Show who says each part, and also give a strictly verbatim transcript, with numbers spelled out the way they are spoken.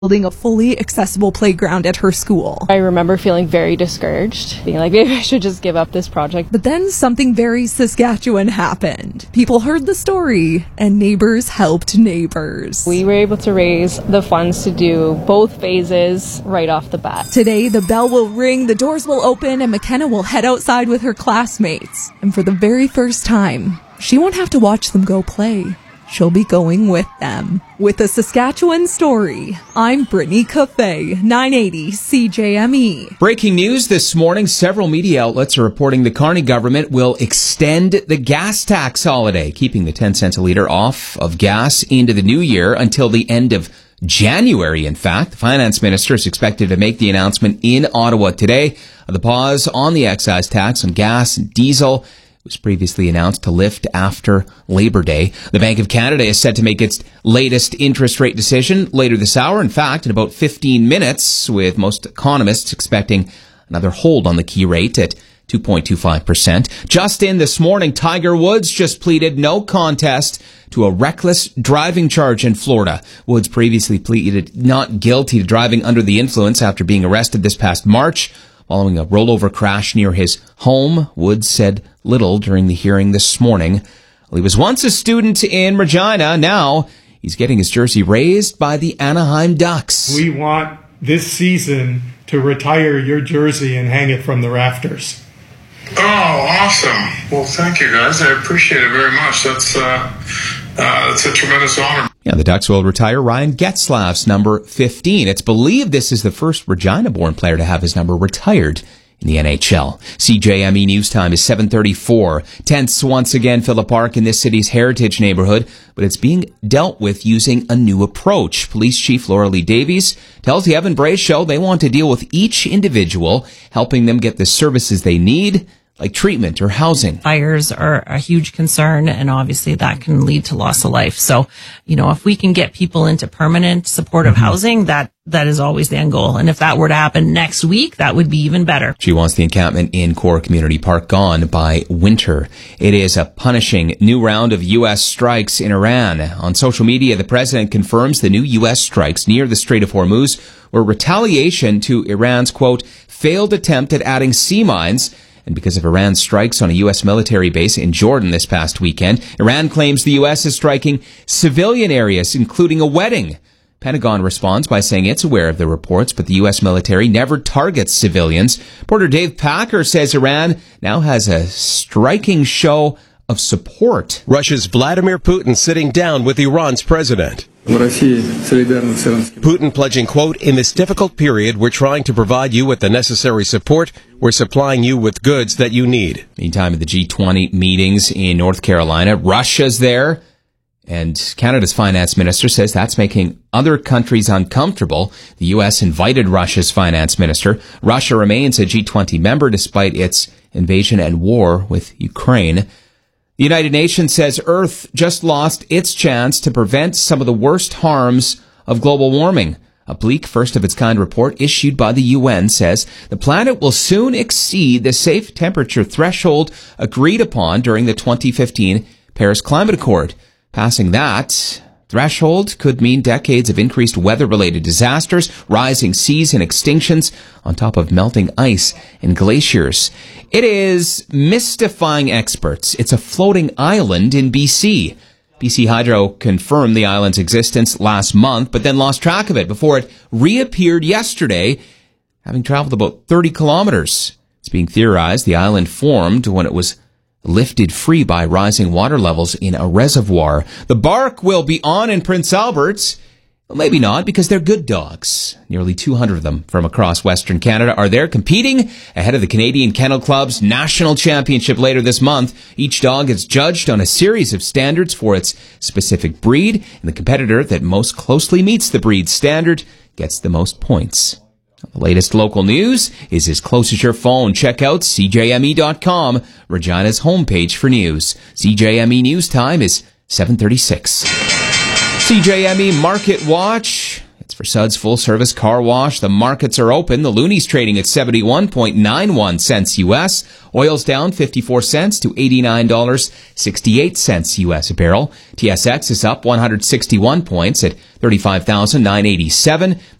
Speaker 1: building a fully accessible playground at her school.
Speaker 2: I remember feeling very discouraged, being like, maybe I should just give up this project.
Speaker 1: But then something very Saskatchewan happened. People heard the story, and neighbors helped neighbors.
Speaker 2: We were able to raise the funds to do both phases right off the bat.
Speaker 1: Today, the bell will ring, the doors will open, and McKenna will head outside with her classmates. And for the very first time, she won't have to watch them go play. She'll be going with them. With a Saskatchewan story, I'm Brittany Cafe, nine eighty C J M E.
Speaker 3: Breaking news this morning, several media outlets are reporting the Carney government will extend the gas tax holiday, keeping the ten cents a litre off of gas into the new year until the end of January. In fact, the finance minister is expected to make the announcement in Ottawa today. The pause on the excise tax on gas and diesel was previously announced to lift after Labor Day. The Bank of Canada is set to make its latest interest rate decision later this hour. In fact, in about fifteen minutes, with most economists expecting another hold on the key rate at two point two five percent. Just in this morning, Tiger Woods just pleaded no contest to a reckless driving charge in Florida. Woods previously pleaded not guilty to driving under the influence after being arrested this past March. Following a rollover crash near his home, Woods said little during the hearing this morning. Well, he was once a student in Regina. Now he's getting his jersey raised by the Anaheim Ducks.
Speaker 4: We want this season to retire your jersey and hang it from the rafters.
Speaker 5: Oh, awesome. Well, thank you, guys. I appreciate it very much. That's, uh, uh, that's a tremendous honor.
Speaker 3: Yeah, the Ducks will retire Ryan Getzlaf's number fifteen. It's believed this is the first Regina-born player to have his number retired in the N H L. C J M E News Time is seven thirty-four. Tense once again fill a park in this city's heritage neighborhood, but it's being dealt with using a new approach. Police Chief Laura Lee Davies tells the Evan Bray Show they want to deal with each individual, helping them get the services they need, like treatment or housing.
Speaker 6: Fires are a huge concern, and obviously that can lead to loss of life. So, you know, if we can get people into permanent supportive mm-hmm. housing, that that is always the end goal. And if that were to happen next week, that would be even better.
Speaker 3: She wants the encampment in Core Community Park gone by winter. It is a punishing new round of U S strikes in Iran. On social media, the president confirms the new U S strikes near the Strait of Hormuz were retaliation to Iran's, quote, failed attempt at adding sea mines. And because of Iran's strikes on a U S military base in Jordan this past weekend, Iran claims the U S is striking civilian areas, including a wedding. Pentagon responds by saying it's aware of the reports, but the U S military never targets civilians. Reporter Dave Packer says Iran now has a striking show of support.
Speaker 7: Russia's Vladimir Putin sitting down with Iran's president. Putin pledging, quote, in this difficult period, we're trying to provide you with the necessary support. We're supplying you with goods that you need.
Speaker 3: Meantime, at the G twenty meetings in North Carolina, Russia's there. And Canada's finance minister says that's making other countries uncomfortable. The U S invited Russia's finance minister. Russia remains a G twenty member despite its invasion and war with Ukraine. The United Nations says Earth just lost its chance to prevent some of the worst harms of global warming. A bleak first-of-its-kind report issued by the U N says the planet will soon exceed the safe temperature threshold agreed upon during the twenty fifteen Paris Climate Accord. Passing that threshold could mean decades of increased weather-related disasters, rising seas and extinctions, on top of melting ice and glaciers. It is mystifying experts. It's a floating island in B C. B C Hydro confirmed the island's existence last month, but then lost track of it before it reappeared yesterday, having traveled about thirty kilometers. It's being theorized the island formed when it was lifted free by rising water levels in a reservoir. The bark will be on in Prince Albert. Well, maybe not, because they're good dogs. Nearly two hundred of them from across Western Canada are there competing ahead of the Canadian Kennel Club's national championship later this month. Each dog is judged on a series of standards for its specific breed, and the competitor that most closely meets the breed standard gets the most points. The latest local news is as close as your phone. Check out C J M E dot com, Regina's homepage for news. C J M E News Time is seven thirty-six. C J M E Market Watch. For Suds Full Service Car Wash, the markets are open. The Looney's trading at seventy-one point nine one cents U S. Oil's down fifty-four cents to eighty-nine dollars and sixty-eight cents U S a barrel. T S X is up one hundred sixty-one points at thirty-five thousand nine hundred eighty-seven.